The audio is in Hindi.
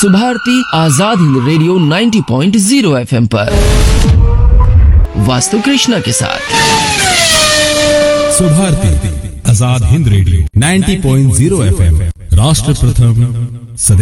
सुभारती आजाद हिंद रेडियो 90.0 FM पर वास्तु कृष्णा के साथ। सुभारती आजाद हिंद रेडियो 90.0 FM, राष्ट्र प्रथम सदैव